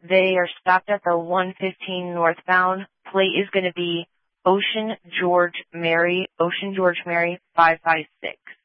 They are stopped at the 115 northbound. Plate is going to be Ocean George Mary 556.